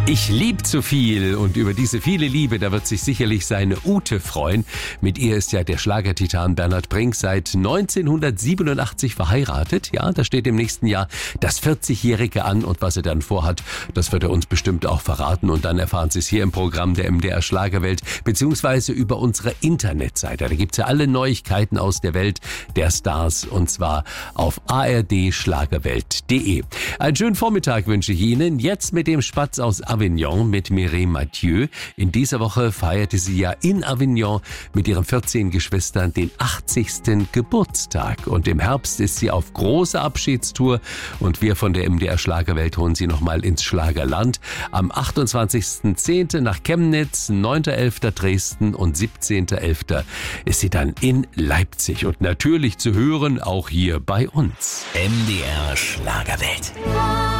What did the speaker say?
Ich lieb zu viel und über diese viele Liebe, da wird sich sicherlich seine Ute freuen. Mit ihr ist ja der Schlagertitan Bernhard Brink seit 1987 verheiratet. Ja, da steht im nächsten Jahr das 40-Jährige an und was er dann vorhat, das wird er uns bestimmt auch verraten. Und dann erfahren Sie es hier im Programm der MDR Schlagerwelt beziehungsweise über unsere Internetseite. Da gibt's ja alle Neuigkeiten aus der Welt der Stars und zwar auf ardschlagerwelt.de. Einen schönen Vormittag wünsche ich Ihnen. Jetzt mit dem Spatz aus Avignon mit Mireille Mathieu. In dieser Woche feierte sie ja in Avignon mit ihren 14 Geschwistern den 80. Geburtstag. Und im Herbst ist sie auf großer Abschiedstour und wir von der MDR Schlagerwelt holen sie nochmal ins Schlagerland. Am 28.10. nach Chemnitz, 9.11. Dresden und 17.11. ist sie dann in Leipzig. Und natürlich zu hören auch hier bei uns. MDR Schlagerwelt.